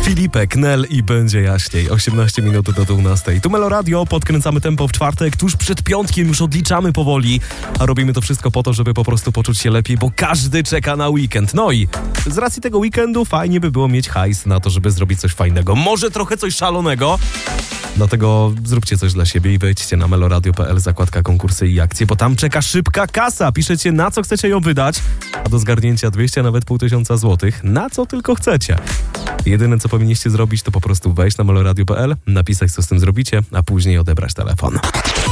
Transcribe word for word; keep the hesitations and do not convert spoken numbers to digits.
Filipek, Nel i będzie jaśniej. osiemnaście minut do dwunastej. Tu Melo Radio, podkręcamy tempo w czwartek, tuż przed piątkiem, już odliczamy powoli, a robimy to wszystko po to, żeby po prostu poczuć się lepiej, bo każdy czeka na weekend. No i z racji tego weekendu fajnie by było mieć hajs na to, żeby zrobić coś fajnego, może trochę coś szalonego. Dlatego zróbcie coś dla siebie i wejdźcie na meloradio kropka p l, zakładka konkursy i akcje, bo tam czeka szybka kasa. Piszecie, na co chcecie ją wydać, a do zgarnięcia dwieście, nawet pół tysiąca złotych, na co tylko chcecie. Jedyne, co powinniście zrobić, to po prostu wejść na meloradio kropka p l, napisać, co z tym zrobicie, a później odebrać telefon.